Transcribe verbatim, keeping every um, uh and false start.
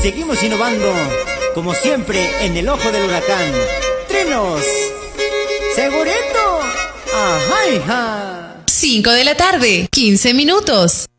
Seguimos innovando, como siempre, en el ojo del huracán. ¡Trenos! ¡Segurito! ¡Ajá, hija! cinco de la tarde, quince minutos.